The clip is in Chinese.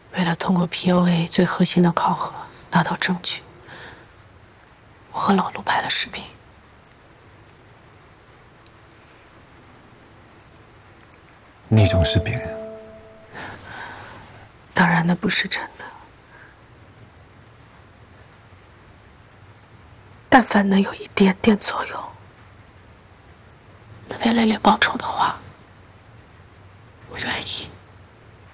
为了通过 PUA 最核心的考核拿到证据，我和老陆拍了视频。 那种视频， 当然那不是真的，但凡能有一点点作用，能为蕾蕾报仇的话，我愿意。